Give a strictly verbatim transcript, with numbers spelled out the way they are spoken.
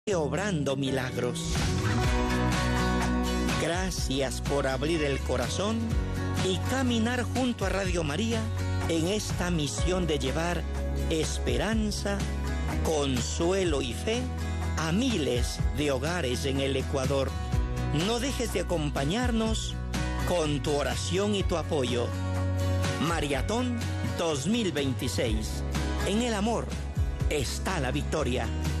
obrando milagros. Gracias por abrir el corazón y caminar junto a Radio María en esta misión de llevar esperanza, consuelo y fe a miles de hogares en el Ecuador. No dejes de acompañarnos con tu oración y tu apoyo. Maratón dos mil veintiséis. En el amor está la victoria.